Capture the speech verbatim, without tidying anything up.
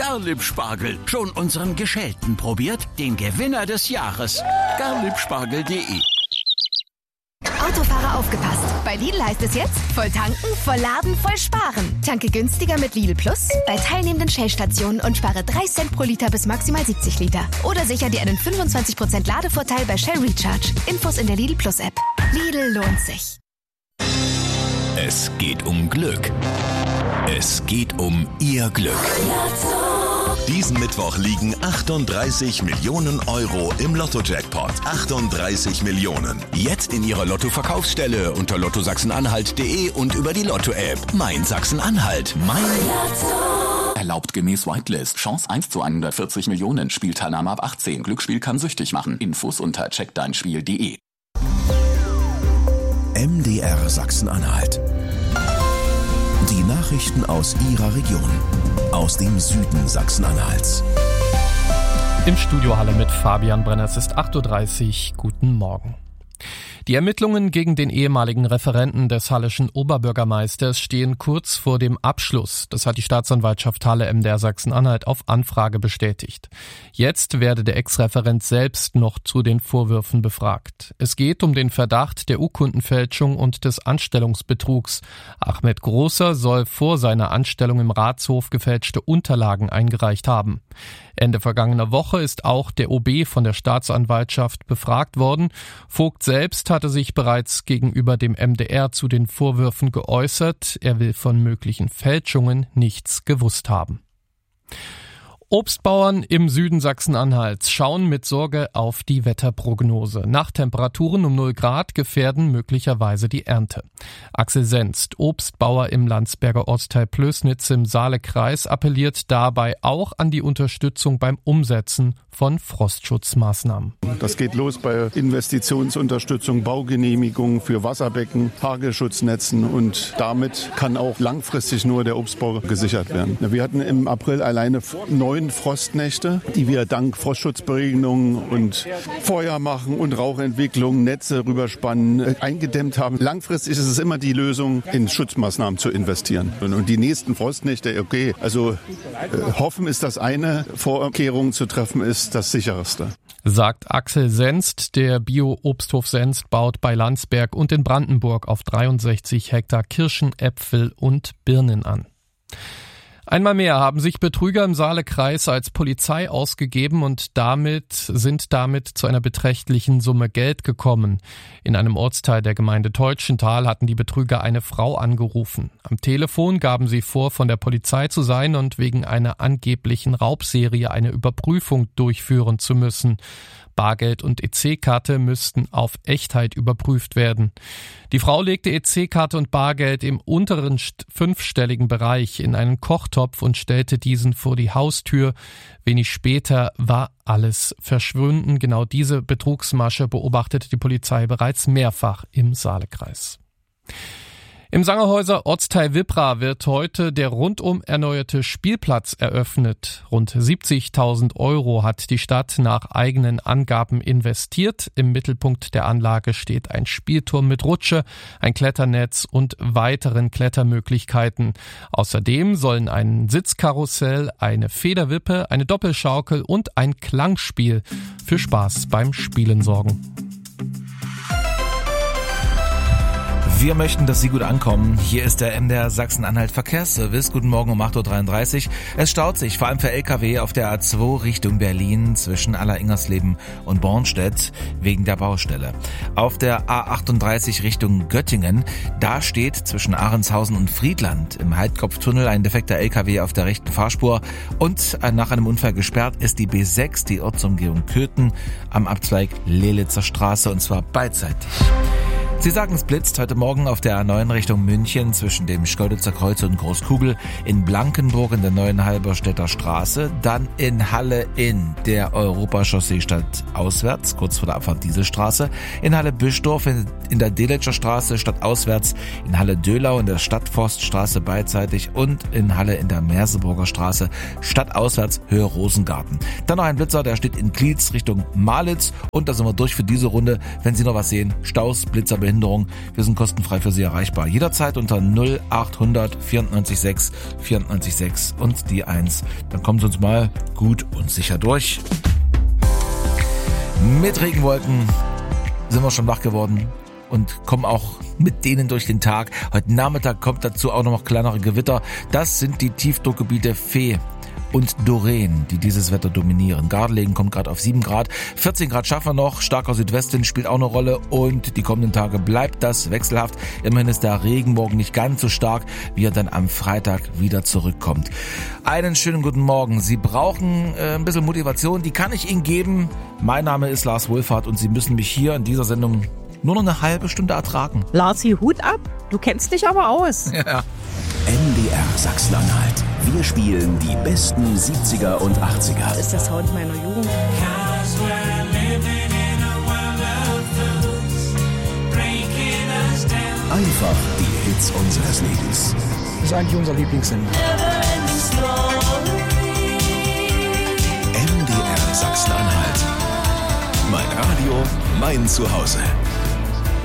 Garlieb-Spargel. Schon unseren geschälten probiert? Den Gewinner des Jahres. garliebspargel punkt de. Autofahrer aufgepasst. Bei Lidl heißt es jetzt, voll tanken, voll laden, voll sparen. Tanke günstiger mit Lidl Plus bei teilnehmenden Shell-Stationen und spare drei Cent pro Liter bis maximal siebzig Liter. Oder sicher dir einen fünfundzwanzig Prozent Ladevorteil bei Shell Recharge. Infos in der Lidl Plus App. Lidl lohnt sich. Es geht um Glück. Es geht um Ihr Glück. Diesen Mittwoch liegen achtunddreißig Millionen Euro im Lotto-Jackpot. achtunddreißig Millionen. Jetzt in Ihrer Lotto-Verkaufsstelle unter lotto sachsen-anhalt punkt de und über die Lotto-App. Mein Sachsen-Anhalt. Mein Lotto. Erlaubt gemäß Whitelist. Chance eins zu hundertvierzig Millionen. Spielteilnahme ab achtzehn. Glücksspiel kann süchtig machen. Infos unter check dein spiel punkt de. M D R Sachsen-Anhalt. Die Nachrichten aus Ihrer Region. Aus dem Süden Sachsen-Anhalts. Im Studio Halle mit Fabian Brenner. Es ist acht Uhr dreißig. Guten Morgen. Die Ermittlungen gegen den ehemaligen Referenten des halleschen Oberbürgermeisters stehen kurz vor dem Abschluss. Das hat die Staatsanwaltschaft Halle M D R Sachsen-Anhalt auf Anfrage bestätigt. Jetzt werde der Ex-Referent selbst noch zu den Vorwürfen befragt. Es geht um den Verdacht der Urkundenfälschung und des Anstellungsbetrugs. Ahmed Großer soll vor seiner Anstellung im Ratshof gefälschte Unterlagen eingereicht haben. Ende vergangener Woche ist auch der O B von der Staatsanwaltschaft befragt worden. Vogt selbst hatte sich bereits gegenüber dem M D R zu den Vorwürfen geäußert. Er will von möglichen Fälschungen nichts gewusst haben. Obstbauern im Süden Sachsen-Anhalts schauen mit Sorge auf die Wetterprognose. Nachttemperaturen um null Grad gefährden möglicherweise die Ernte. Axel Senst, Obstbauer im Landsberger Ortsteil Plößnitz im Saalekreis, appelliert dabei auch an die Unterstützung beim Umsetzen von Frostschutzmaßnahmen. Das geht los bei Investitionsunterstützung, Baugenehmigungen für Wasserbecken, Hagelschutznatzen und damit kann auch langfristig nur der Obstbau gesichert werden. Wir hatten im April alleine neun Frostnächte, die wir dank Frostschutzberegnungen und Feuer machen und Rauchentwicklung, Netze rüberspannen, eingedämmt haben. Langfristig ist es immer die Lösung, in Schutzmaßnahmen zu investieren. Und die nächsten Frostnächte, okay, also äh, hoffen ist das eine, Vorkehrungen zu treffen ist das sicherste. Sagt Axel Senst. Der Bio-Obsthof Senst baut bei Landsberg und in Brandenburg auf dreiundsechzig Hektar Kirschen, Äpfel und Birnen an. Einmal mehr haben sich Betrüger im Saalekreis als Polizei ausgegeben und damit sind damit zu einer beträchtlichen Summe Geld gekommen. In einem Ortsteil der Gemeinde Teutschenthal hatten die Betrüger eine Frau angerufen. Am Telefon gaben sie vor, von der Polizei zu sein und wegen einer angeblichen Raubserie eine Überprüfung durchführen zu müssen. Bargeld und E C-Karte müssten auf Echtheit überprüft werden. Die Frau legte E C-Karte und Bargeld im unteren fünfstelligen Bereich in einen Kochtopf und stellte diesen vor die Haustür. Wenig später war alles verschwunden. Genau diese Betrugsmasche beobachtete die Polizei bereits mehrfach im Saalekreis. Im Sangerhäuser Ortsteil Wippra wird heute der rundum erneuerte Spielplatz eröffnet. Rund siebzigtausend Euro hat die Stadt nach eigenen Angaben investiert. Im Mittelpunkt der Anlage steht ein Spielturm mit Rutsche, ein Kletternetz und weiteren Klettermöglichkeiten. Außerdem sollen ein Sitzkarussell, eine Federwippe, eine Doppelschaukel und ein Klangspiel für Spaß beim Spielen sorgen. Wir möchten, dass Sie gut ankommen. Hier ist der M D R Sachsen-Anhalt Verkehrsservice. Guten Morgen um acht Uhr dreiunddreißig. Es staut sich, vor allem für L K W auf der A zwei Richtung Berlin zwischen Aller-Ingersleben und Bornstedt wegen der Baustelle. Auf der A achtunddreißig Richtung Göttingen, da steht zwischen Ahrenshausen und Friedland im Heidkopftunnel ein defekter L K W auf der rechten Fahrspur und nach einem Unfall gesperrt ist die B sechs, die Ortsumgehung Köthen am Abzweig Lelitzer Straße und zwar beidseitig. Sie sagen, es blitzt heute Morgen auf der A neun Richtung München zwischen dem Schkeuditzer Kreuz und Großkugel, in Blankenburg in der neuen Halberstädter Straße, dann in Halle in der Europachaussee stadtauswärts, kurz vor der Abfahrt Dieselstraße, in Halle Bischdorf in, in der Deletscher Straße stadtauswärts, in Halle Dölau in der Stadtforststraße beidseitig und in Halle in der Merseburger Straße stadtauswärts Höhe Rosengarten. Dann noch ein Blitzer, der steht in Glietz Richtung Malitz und da sind wir durch für diese Runde. Wenn Sie noch was sehen, Staus, Blitzer, Behinderung. Wir sind kostenfrei für Sie erreichbar. Jederzeit unter null acht hundert vierundneunzig sechs vierundneunzig sechs und die eins. Dann kommen Sie uns mal gut und sicher durch. Mit Regenwolken sind wir schon wach geworden und kommen auch mit denen durch den Tag. Heute Nachmittag kommt dazu auch noch kleinere Gewitter. Das sind die Tiefdruckgebiete Fee und Doreen, die dieses Wetter dominieren. Gardelegen kommt gerade auf sieben Grad, vierzehn Grad schaffen wir noch, starker Südwestwind spielt auch eine Rolle und die kommenden Tage bleibt das wechselhaft. Immerhin ist der Regen morgen nicht ganz so stark, wie er dann am Freitag wieder zurückkommt. Einen schönen guten Morgen. Sie brauchen äh, ein bisschen Motivation, die kann ich Ihnen geben. Mein Name ist Lars Wohlfahrt und Sie müssen mich hier in dieser Sendung nur noch eine halbe Stunde ertragen. Larsi, Hut ab, du kennst dich aber aus. Ja. N D R Sachsen-Anhalt. Wir spielen die besten siebziger und achtziger. Das ist der Sound meiner Jugend. Einfach die Hits unseres Lebens. Das ist eigentlich unser Lieblingssender. N D R Sachsen-Anhalt. Mein Radio, mein Zuhause.